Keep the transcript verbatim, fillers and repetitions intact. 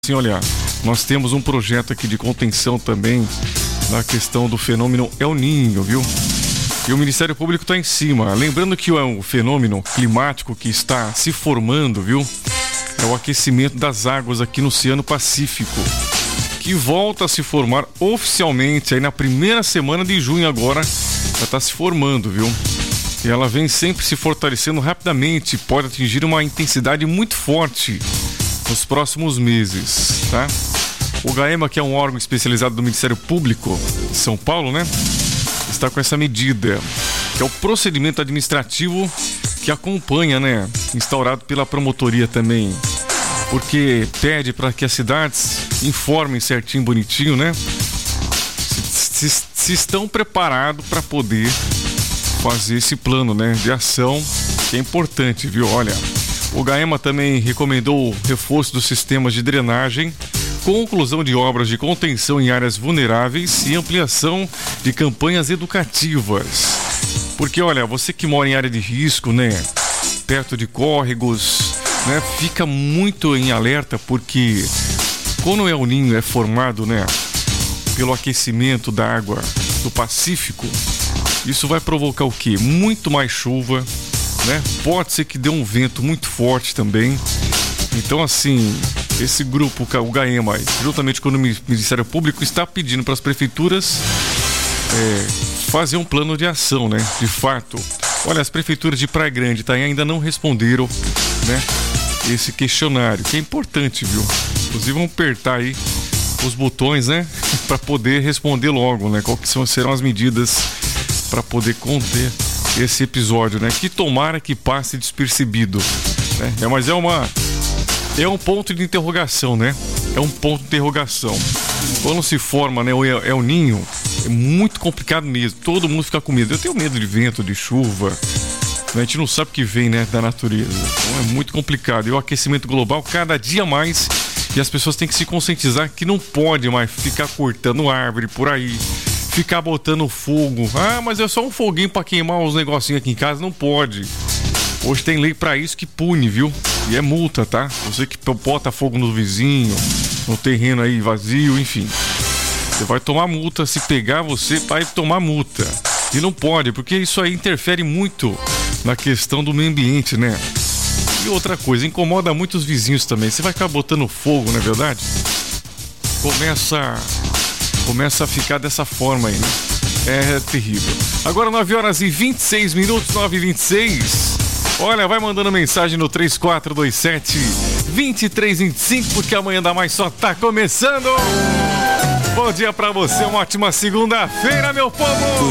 Sim, olha, nós temos um projeto aqui de contenção também na questão do fenômeno El Niño, viu? E o Ministério Público está em cima. Lembrando que é um fenômeno climático que está se formando, viu? É o aquecimento das águas aqui no Oceano Pacífico, que volta a se formar oficialmente aí na primeira semana de junho agora. Já está se formando, viu? E ela vem sempre se fortalecendo rapidamente, pode atingir uma intensidade muito forte nos próximos meses, tá? O GAEMA, que é um órgão especializado do Ministério Público de São Paulo, né? Está com essa medida, que é o procedimento administrativo que acompanha, né? Instaurado pela promotoria também, porque pede para que as cidades informem certinho, bonitinho, né? Se, se, se estão preparados para poder fazer esse plano, né? De ação, que é importante, viu? Olha, o GAEMA também recomendou o reforço dos sistemas de drenagem, conclusão de obras de contenção em áreas vulneráveis e ampliação de campanhas educativas. Porque, olha, você que mora em área de risco, né, perto de córregos, né, fica muito em alerta, porque quando o El Niño é formado, né, pelo aquecimento da água do Pacífico, isso vai provocar o quê? Muito mais chuva, né? Pode ser que dê um vento muito forte também. Então, assim, esse grupo, o GAEMA, juntamente com o Ministério Público, está pedindo para as prefeituras é, fazer um plano de ação, né? De fato, olha, as prefeituras de Praia Grande, tá, ainda não responderam, né, esse questionário, que é importante, viu? Inclusive, vão apertar aí os botões, né, para poder responder logo, né? Qual que são, serão as medidas para poder conter esse episódio, né? Que tomara que passe despercebido, né? É, mas é uma é um ponto de interrogação, né? É um ponto de interrogação. Quando se forma, né, o El Niño, é muito complicado mesmo. Todo mundo fica com medo. Eu tenho medo de vento, de chuva, né? A gente não sabe o que vem, né, da natureza. Então é muito complicado. E o aquecimento global cada dia mais, e as pessoas têm que se conscientizar que não pode mais ficar cortando árvore por aí, ficar botando fogo. Ah, mas é só um foguinho pra queimar os negocinhos aqui em casa. Não pode. Hoje tem lei pra isso que pune, viu? E é multa, tá? Você que bota fogo no vizinho, no terreno aí vazio, enfim. Você vai tomar multa. Se pegar, você vai tomar multa. E não pode, porque isso aí interfere muito na questão do meio ambiente, né? E outra coisa, incomoda muito os vizinhos também. Você vai ficar botando fogo, não é verdade? Começa... Começa a ficar dessa forma aí, né? É terrível. Agora nove horas e vinte e seis minutos, nove e vinte e seis. Olha, vai mandando mensagem no três quatro dois sete, dois três dois cinco, porque amanhã da mais só tá começando. Bom dia pra você, uma ótima segunda-feira, meu povo!